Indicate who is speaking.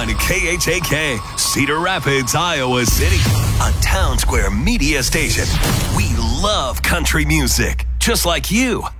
Speaker 1: on KHAK, Cedar Rapids, Iowa City. A Town Square media station. We love country music, just like you.